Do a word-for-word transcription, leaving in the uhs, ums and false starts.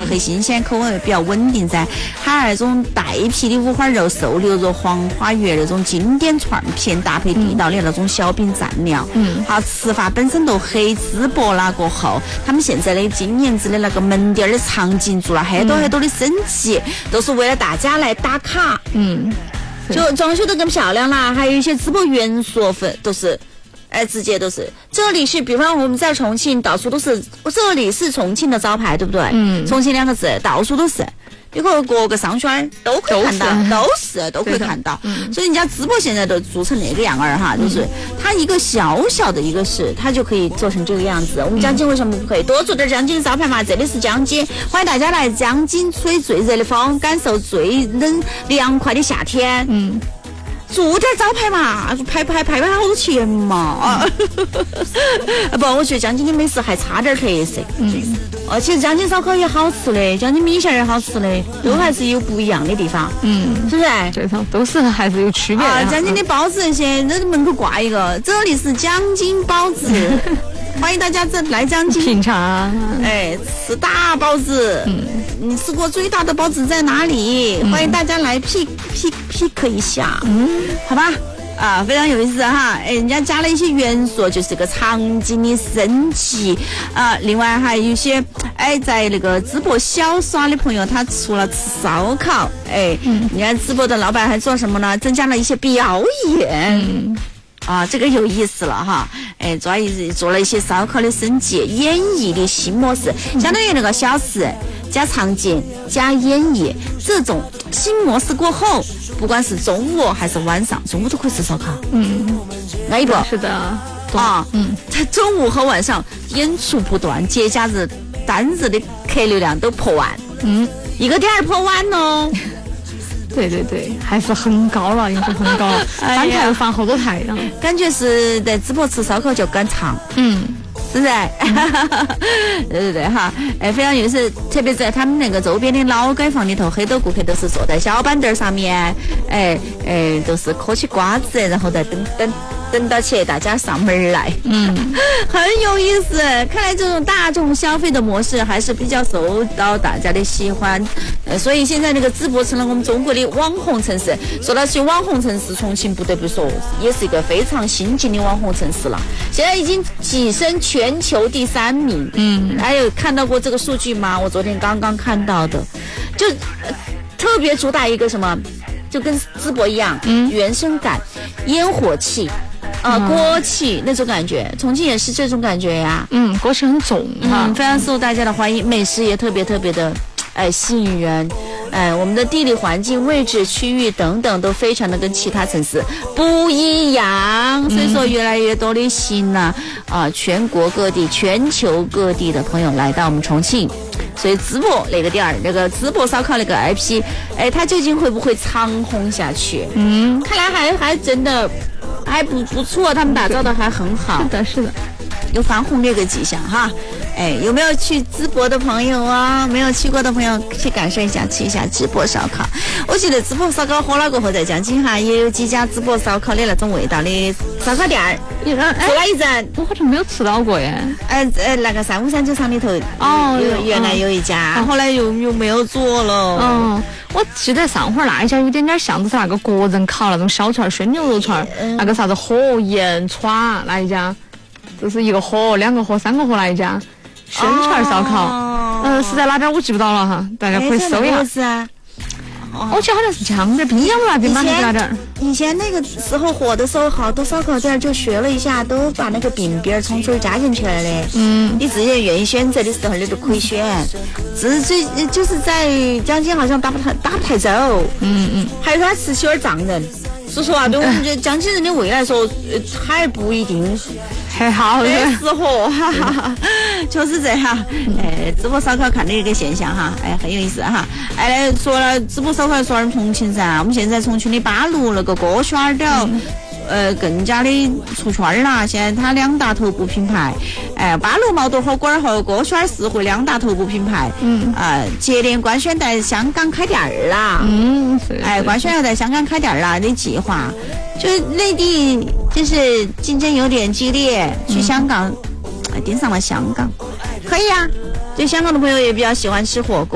黑新鲜，口味比较稳定噻。还有那种带皮的五花肉、瘦牛肉、黄花鱼那种经典串片，搭配地道的那种小饼蘸料。嗯，好，吃法本身都很淄博了过后，他们现在的今年子的那个门店的场景做了很多很多的升级，都是为了大家来打卡。 嗯， 就装修得更漂亮啦，还有一些淄博元素粉都是。哎，直接都是，这里是，比方我们在重庆，到处都是，这里是重庆的招牌，对不对？嗯，重庆两个字，到处都是，你可各个商圈都可以看到，都是都可以看到。嗯，所以人家淄博现在都做成那个样儿哈，就是它一个小小的一个市，它就可以做成这个样子。我们江津为什么不可以多做点江津的招牌嘛？这里是江津，欢迎大家来江津吹最热的风，感受最冷凉快的夏天。嗯。做点招牌嘛，拍拍拍拍好多钱嘛！不，我觉得江津的美食还差点特色。嗯，而且江津烧烤也好吃的，江津米线也好吃的，都还是有不一样的地方。嗯，是不是？ 对头，都是还是有区别的。 啊，江津的包子那些，那门口挂一个，这里是江津包子。欢迎大家这来江津品尝， 哎，吃大包子。嗯，你吃过最大的包子在哪里？嗯、欢迎大家来 pick pick pick 一下。嗯，好吧，啊，非常有意思哈。哎，人家加了一些元素，就是个场景的升级啊。另外还有一些，哎，在那个淄博小耍的朋友，他除了吃烧烤，哎，嗯、人家淄博的老板还做什么呢？增加了一些表演。嗯啊，这个有意思了哈！哎，做一做了一些烧烤的升级，演绎的新模式，相当于那个小时加场景加演绎这种新模式过后，不管是中午还是晚上，中午都可以吃烧烤。嗯，安逸不？ 是的。 啊，嗯，在中午和晚上演出不断，节假日单日的客流量都破万。嗯，一个点儿破万哦。 对对对，还是很高了，已经很高了。翻台又翻好多台了， 感觉是在淄博吃烧烤就赶场。嗯，是不是？对对对哈，哎，非常有意思。特别在他们那个周边的老街坊里头，很多顾客都是坐在小板凳上面，哎哎，都是嗑起瓜子，然后再等等。等到起大家上门来，嗯，很有意思。看来这种大众消费的模式还是比较受到大家的喜欢，呃，所以现在那个淄博成了我们中国的网红城市。说到起网红城市，重庆不得不说也是一个非常新晋的网红城市了。现在已经跻身全球第三名。嗯，还有看到过这个数据吗？我昨天刚刚看到的，就、呃、特别主打一个什么，就跟淄博一样，嗯，原生感，烟火气。啊、呃，国气那种感觉，重庆也是这种感觉呀。 嗯，国气很重哈、 嗯，非常受大家的欢迎，美食也特别特别的，哎，吸引人。哎，我们的地理环境、位置、区域等等都非常的跟其他城市不一样，所以说越来越多的新呢啊、呃，全国各地、全球各地的朋友来到我们重庆。所以淄博那个点儿，那个淄博烧烤那个 I P， 哎，它究竟会不会长红下去？嗯，看来还还真的还不不错，他们打造的还很好。 是的，是的， 有翻红的一个迹象哈。哎，有没有去淄博的朋友啊？没有去过的朋友去感受一下，吃一下淄博烧烤。我记得淄博烧烤火了过后，在江津哈也有几家淄博烧烤的那种味道的烧烤店儿。做了一阵， 我好像没有吃到过耶。 哎呃，那个三五三酒厂里头哦，有原来有一家，嗯、后来又又没有做了。 嗯，我记得上会儿那一家有点点像是那个国人烤那种小串鲜牛肉串，嗯、那个啥子火盐串那一家，就是一个盒、两个盒、三个盒那一家。宣传烧烤，哦、呃，是在哪边我记不到了哈，大家可以搜一下。 是啊， 哦、我记得好像是江边滨阳那边吧，还是哪点？ 以前那个时候火的时候，好多烧烤店就学了一下，都把那个饼边葱水加进去了的。嗯，你自己愿意选择的时候，你都可以选。只最就是在江津好像打不太打不太走。嗯嗯，还有他吃起有点胀人。说实话，对我们这江津人的胃来说，呃，还不一定很好的适合，哈哈哈，就是这样。哎，淄博烧烤看的一个现象哈，哎，很有意思哈。哎，说了淄博烧烤，说了重庆噻，我们现在重庆的八路那个锅圈儿都嗯呃更加的出圈了。现在它两大头部品牌，哎，八路毛肚火锅和锅圈四惠两大头部品牌，嗯啊、呃，接连官宣在香港开店儿啦，嗯，哎，官宣要在香港开店儿啦的计划，就内地就是竞争有点激烈，去香港，哎、嗯，盯上了香港，可以啊，对香港的朋友也比较喜欢吃火锅。